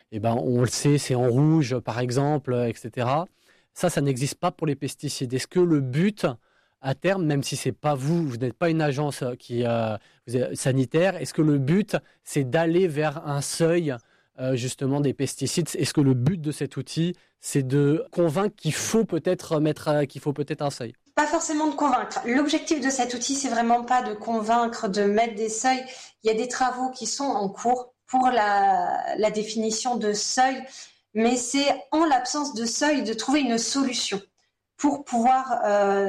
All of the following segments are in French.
on le sait, c'est en rouge par exemple, etc. Ça n'existe pas pour les pesticides. Est-ce que le but à terme, même si c'est pas vous n'êtes pas une agence sanitaire, est-ce que le but c'est d'aller vers un seuil justement des pesticides? Est-ce que le but de cet outil c'est de convaincre qu'il faut peut-être un seuil? Pas forcément de convaincre. L'objectif de cet outil, c'est vraiment pas de convaincre, de mettre des seuils. Il y a des travaux qui sont en cours pour la définition de seuil, mais c'est en l'absence de seuil de trouver une solution pour pouvoir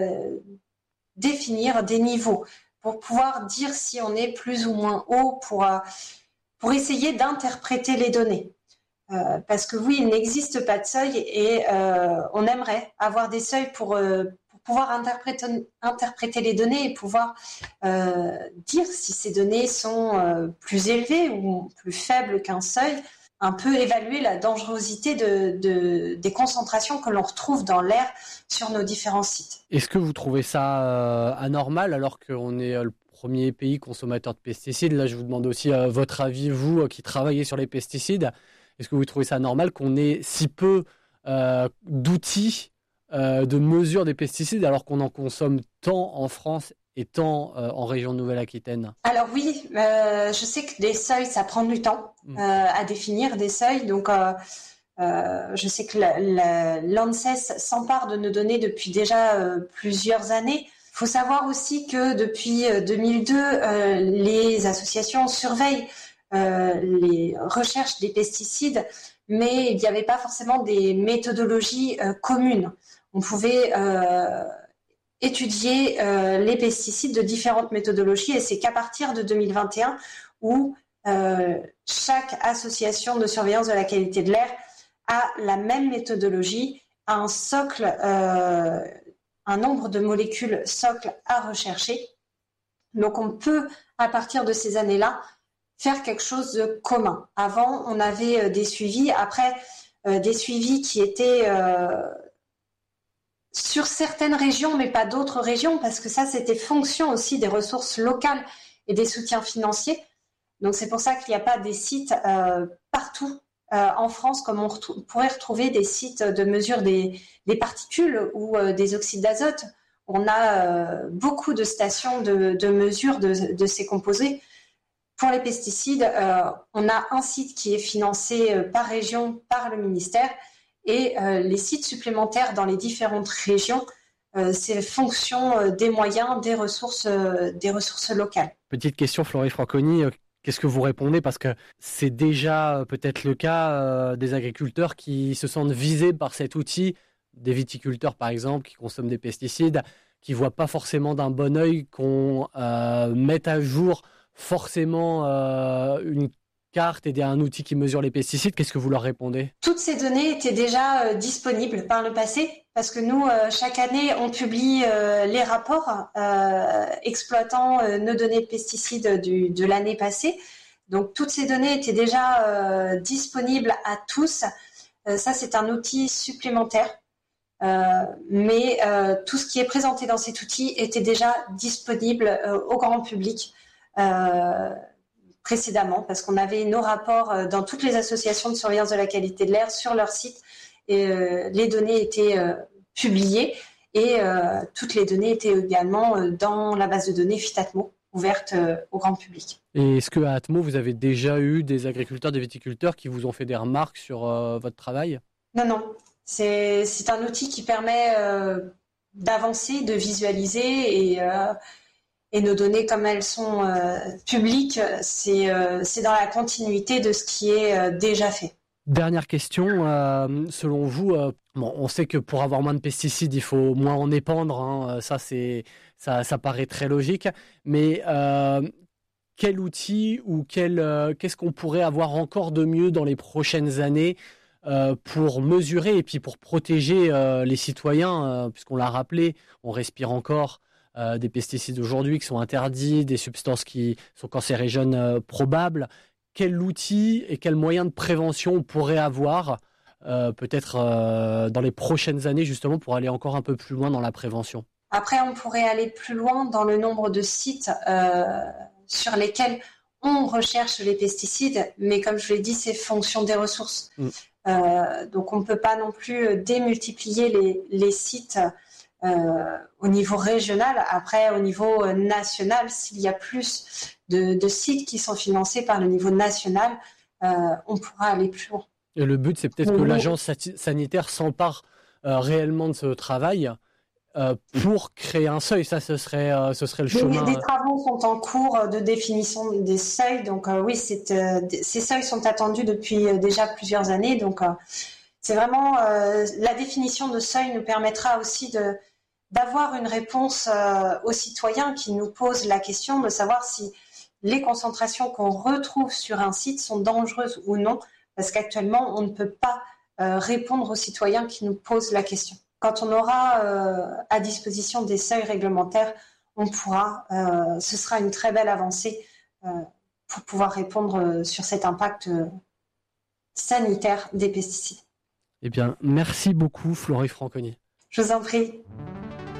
définir des niveaux, pour pouvoir dire si on est plus ou moins haut, pour essayer d'interpréter les données. Parce que oui, il n'existe pas de seuil et on aimerait avoir des seuils pour pouvoir interpréter les données et pouvoir dire si ces données sont plus élevées ou plus faibles qu'un seuil, un peu évaluer la dangerosité des concentrations que l'on retrouve dans l'air sur nos différents sites. Est-ce que vous trouvez ça anormal alors qu'on est le premier pays consommateur de pesticides? Là, je vous demande aussi votre avis, vous qui travaillez sur les pesticides. Est-ce que vous trouvez ça normal qu'on ait si peu d'outils de mesure des pesticides alors qu'on en consomme tant en France et tant en région Nouvelle-Aquitaine? Alors oui, je sais que des seuils, ça prend du temps à définir des seuils. Donc, je sais que l'ANSES s'empare de nos données depuis déjà plusieurs années. Il faut savoir aussi que depuis 2002, les associations surveillent les recherches des pesticides, mais il n'y avait pas forcément des méthodologies communes. On pouvait étudier les pesticides de différentes méthodologies et c'est qu'à partir de 2021 où chaque association de surveillance de la qualité de l'air a la même méthodologie, a un socle, un nombre de molécules socle à rechercher. Donc on peut, à partir de ces années-là, faire quelque chose de commun. Avant, on avait des suivis, après des suivis qui étaient sur certaines régions, mais pas d'autres régions, parce que ça, c'était fonction aussi des ressources locales et des soutiens financiers. Donc, c'est pour ça qu'il n'y a pas des sites partout en France, comme on pourrait retrouver des sites de mesure des particules ou des oxydes d'azote. On a beaucoup de stations de mesure de ces composés. Pour les pesticides, on a un site qui est financé par région par le ministère et les sites supplémentaires dans les différentes régions, c'est fonction des moyens, des ressources locales. Petite question, Florie Franconi, qu'est-ce que vous répondez? Parce que c'est déjà peut-être le cas des agriculteurs qui se sentent visés par cet outil, des viticulteurs par exemple qui consomment des pesticides, qui ne voient pas forcément d'un bon œil qu'on mette à jour forcément une carte et un outil qui mesure les pesticides. Qu'est-ce que vous leur répondez? Toutes ces données étaient déjà disponibles par le passé parce que nous, chaque année, on publie les rapports exploitant nos données de pesticides de l'année passée. Donc, toutes ces données étaient déjà disponibles à tous. Ça, c'est un outil supplémentaire. Mais tout ce qui est présenté dans cet outil était déjà disponible au grand public précédemment, parce qu'on avait nos rapports dans toutes les associations de surveillance de la qualité de l'air sur leur site et les données étaient publiées et toutes les données étaient également dans la base de données Fitatmo ouverte au grand public. Et est-ce qu'à Atmo, vous avez déjà eu des agriculteurs, des viticulteurs qui vous ont fait des remarques sur votre travail? Non. C'est un outil qui permet d'avancer, de visualiser et nos données, comme elles sont publiques, c'est dans la continuité de ce qui est déjà fait. Dernière question, selon vous, on sait que pour avoir moins de pesticides, il faut moins en épandre, ça paraît très logique, mais quel outil ou qu'est-ce qu'on pourrait avoir encore de mieux dans les prochaines années pour mesurer et puis pour protéger les citoyens, puisqu'on l'a rappelé, on respire encore des pesticides aujourd'hui qui sont interdits, des substances qui sont cancérigènes probables. Quel outil et quel moyen de prévention on pourrait avoir peut-être dans les prochaines années justement pour aller encore un peu plus loin dans la prévention? Après, on pourrait aller plus loin dans le nombre de sites sur lesquels on recherche les pesticides, mais comme je l'ai dit, c'est fonction des ressources. Donc on ne peut pas non plus démultiplier les sites au niveau régional. Après, au niveau national, s'il y a plus de sites qui sont financés par le niveau national, on pourra aller plus loin. Et le but, c'est peut-être que l'agence sanitaire s'empare réellement de ce travail pour créer un seuil. Ça, ce serait le chemin. Des travaux sont en cours de définition des seuils. Donc oui, ces seuils sont attendus depuis déjà plusieurs années. Donc c'est vraiment la définition de seuil nous permettra aussi d'avoir une réponse aux citoyens qui nous posent la question de savoir si les concentrations qu'on retrouve sur un site sont dangereuses ou non, parce qu'actuellement, on ne peut pas répondre aux citoyens qui nous posent la question. Quand on aura à disposition des seuils réglementaires, on pourra, ce sera une très belle avancée pour pouvoir répondre sur cet impact sanitaire des pesticides. Eh bien, merci beaucoup, Florie Franconi. Je vous en prie.